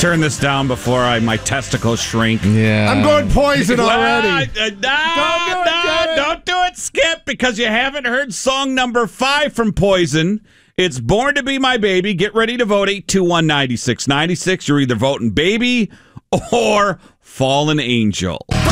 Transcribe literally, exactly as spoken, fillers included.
turn this down before I my testicles shrink. Yeah. I'm going Poison already. Well, uh, no, Don't do it, no, don't do it, Skip, because you haven't heard song number five from Poison. It's Born to Be My Baby. Get ready to vote eight two one, nine six nine six. You're either voting Baby or Fallen Angel.